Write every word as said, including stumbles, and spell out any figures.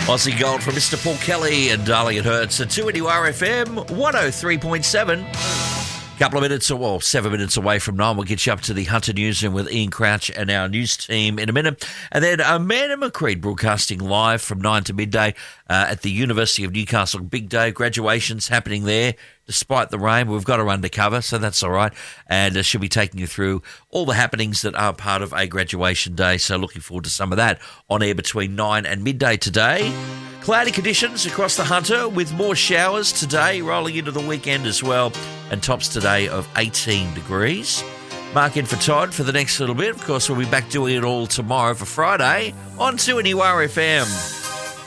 Aussie Gold from Mister Paul Kelly and Darling It Hurts at two N U R F M one oh three point seven. Couple of minutes, or well, seven minutes away from nine. We'll get you up to the Hunter Newsroom with Ian Crouch and our news team in a minute. And then Amanda McCreed broadcasting live from nine to midday uh, at the University of Newcastle. Big day, graduations happening there. Despite the rain, we've got her undercover, so that's all right. And uh, she'll be taking you through all the happenings that are part of a graduation day. So looking forward to some of that on air between nine and midday today. Cloudy conditions across the Hunter with more showers today, rolling into the weekend as well. And tops today of eighteen degrees. Mark in for Todd for the next little bit. Of course, we'll be back doing it all tomorrow for Friday on two N U R F M.